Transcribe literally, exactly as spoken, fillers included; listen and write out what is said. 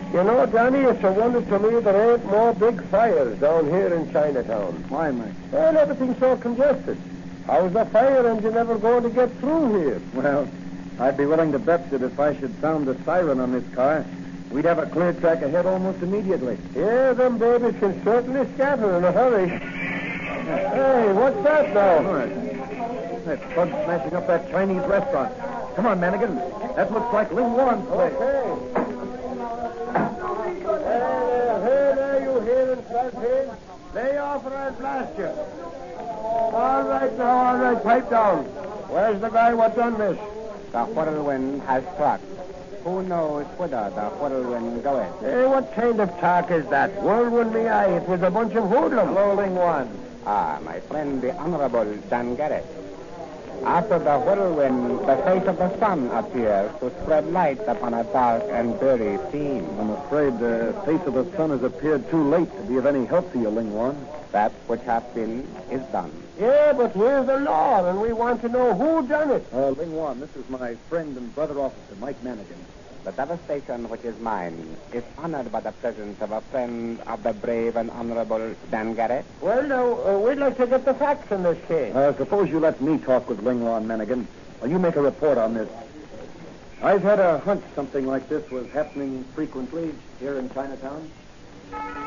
You know, Johnny, it's a wonder to me there ain't more big fires down here in Chinatown. Why, Mike? Well, everything's so congested. How's the fire engine ever going to get through here? Well, I'd be willing to bet that if I should sound the siren on this car, we'd have a clear track ahead almost immediately. Yeah, them babies can certainly scatter in a hurry. Hey, what's that now? All right. That bug smashing up that Chinese restaurant. Come on, Manigan. That looks like Ling Wan's place. Okay. Hey there, hey there, you hearing, Flathead? Lay off or I'll blast you. All right now, all right, pipe down. Where's the guy what done this? The whirlwind has struck. Who knows whither the whirlwind goeth? Hey, what kind of talk is that? Whirlwind me eye, it was a bunch of hoodlums. Hello, Ling Wan. Ah, my friend, the Honorable Dan Garrett. After the whirlwind, the face of the sun appears to spread light upon a dark and dreary scene. I'm afraid the face of the sun has appeared too late to be of any help to you, Ling Wan. That which hath been is done. Yeah, but we're the law, and we want to know who done it. Uh, Ling Wan, this is my friend and brother officer, Mike Manigan. The devastation which is mine is honored by the presence of a friend of the brave and honorable Dan Garrett. Well, now, uh, we'd like to get the facts in this case. Uh, suppose you let me talk with Ling Wan Manigan, while you make a report on this. I've had a hunch something like this was happening frequently here in Chinatown.